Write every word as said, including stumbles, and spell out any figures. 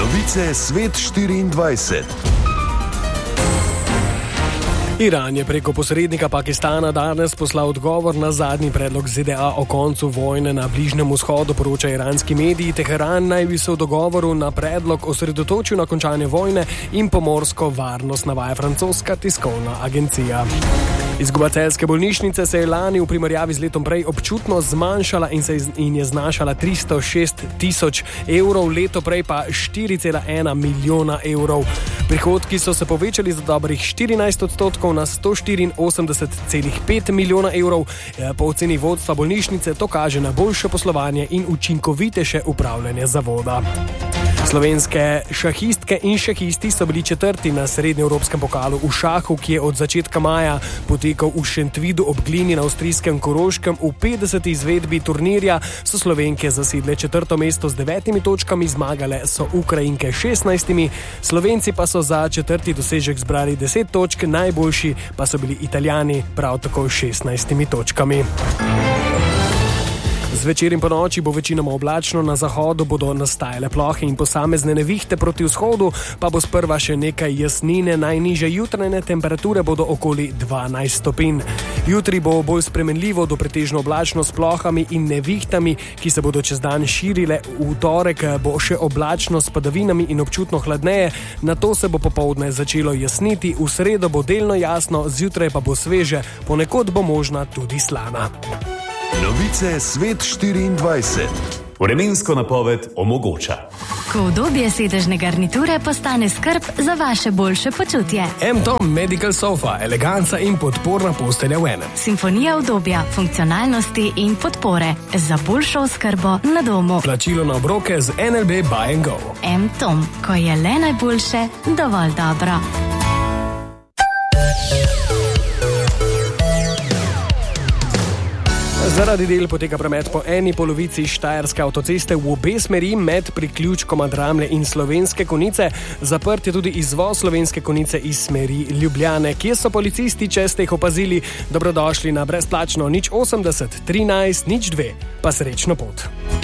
Novice Svet štiriindvajset. Iran je preko posrednika Pakistana danes poslal odgovor na zadnji predlog Z D A o koncu vojne na Bližnjem vzhodu, poroča iranski mediji. Teheran naj bi se v dogovoru na predlog osredotočil na končanje vojne in pomorsko varnost, navaja francoska tiskovna agencija. Izguba celjske bolnišnice se je lani v primerjavi z letom prej občutno zmanjšala in, se in je znašala tristo šest tisoč evrov, leto prej pa štiri cela ena milijona evrov. Prihodki so se povečali za dobrih štirinajst odstotkov na sto štiriinosemdeset cela pet milijona evrov. Po oceni vodstva bolnišnice to kaže na boljše poslovanje in učinkovitejše upravljanje zavoda. Slovenske šahistke in šahisti so bili četrti na srednjeevropskem pokalu v šahu, ki je od začetka maja potekal v Šentvidu ob Glini na avstrijskem Koroškem. V petdeseti izvedbi turnirja so Slovenke zasedle četrto mesto z devetimi točkami, zmagale so Ukrajinke šestnajstimi, Slovenci pa so za četrti dosežek zbrali deset točk, najboljši pa so bili Italijani prav tako s šestnajstimi točkami. Zvečer in po noči bo večinoma oblačno, na zahodu bodo nastajale plohe in posamezne nevihte, proti vzhodu pa bo sprva še nekaj jasnine. Najnižje jutranje temperature bodo okoli dvanajst stopinj. Jutri bo bolj spremenljivo do pretežno oblačno s plohami in nevihtami, ki se bodo čez dan širile. V torek bo še oblačno s padavinami in občutno hladneje, nato se bo popoldne začelo jasniti, v sredo bo delno jasno, zjutraj pa bo sveže, ponekod bo možna tudi slana. Novice Svet štiriindvajset. Vremensko napoved omogoča. Ko udobje sedežne garniture postane skrb za vaše boljše počutje. M-Tom Medical Sofa, eleganca in podporna postelja v enem. Simfonija udobja, funkcionalnosti in podpore za boljšo oskrbo na domu. Plačilo na obroke z N L B Buy and Go. M-Tom, ko je le najboljše, dovolj dobro. Zaradi del poteka promet po eni polovici štajerske avtoceste v obe smeri med priključkoma Dramlje in Slovenske Konjice. Zaprt je tudi izvoz Slovenske Konjice iz smeri Ljubljane. Kje so policisti, če ste jih opazili? Dobrodošli na brezplačno nič osemdeset trinajst nič dve. Pa srečno pot.